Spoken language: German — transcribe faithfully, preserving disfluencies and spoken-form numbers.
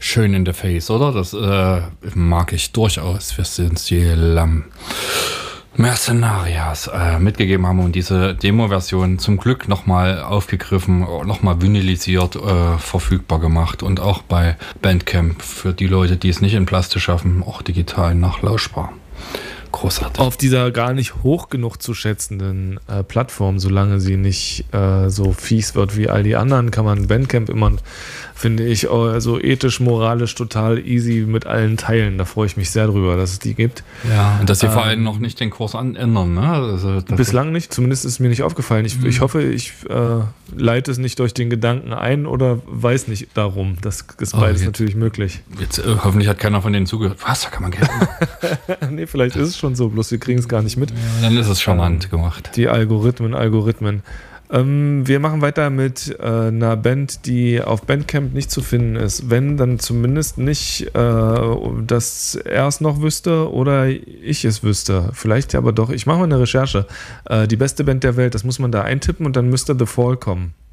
schön in the face, oder? Das äh, mag ich durchaus. Wir sind die ähm, Mercenarias äh, mitgegeben haben und diese Demo-Version zum Glück nochmal aufgegriffen, nochmal vinylisiert, äh, verfügbar gemacht und auch bei Bandcamp für die Leute, die es nicht in Plastisch schaffen, auch digital nachlauschbar. Großartig. Auf dieser gar nicht hoch genug zu schätzenden äh, Plattform, solange sie nicht äh, so fies wird wie all die anderen, kann man Bandcamp immer, finde ich, so ethisch, moralisch total easy mit allen teilen. Da freue ich mich sehr drüber, dass es die gibt. Ja, und dass sie ähm, vor allem noch nicht den Kurs an ändern. Ne? Also, bislang nicht, zumindest ist mir nicht aufgefallen. Ich, mhm. ich hoffe, ich äh, leite es nicht durch den Gedanken ein oder weiß nicht darum. Das ist beides oh, jetzt, natürlich möglich. Jetzt äh, hoffentlich hat keiner von denen zugehört. Was, da kann man Geld machen? Nee, vielleicht ist es schon so, bloß wir kriegen es gar nicht mit. Ja, dann ist es charmant ähm, gemacht. Die Algorithmen, Algorithmen. Ähm, wir machen weiter mit äh, einer Band, die auf Bandcamp nicht zu finden ist. Wenn, dann zumindest nicht, äh, dass er es noch wüsste oder ich es wüsste. Vielleicht aber doch. Ich mache mal eine Recherche. Äh, die beste Band der Welt, das muss man da eintippen und dann müsste The Fall kommen.